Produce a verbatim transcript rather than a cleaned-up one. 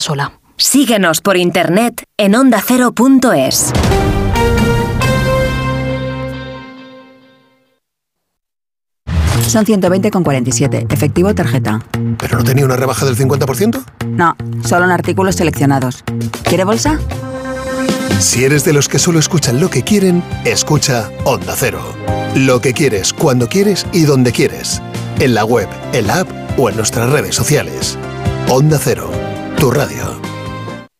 sola. Síguenos por internet en onda cero punto es. Son ciento veinte con cuarenta y siete. Efectivo tarjeta. ¿Pero no tenía una rebaja del cincuenta por ciento? No, solo en artículos seleccionados. ¿Quiere bolsa? Si eres de los que solo escuchan lo que quieren, escucha Onda Cero. Lo que quieres, cuando quieres y donde quieres. En la web, en la app o en nuestras redes sociales. Onda Cero, tu radio.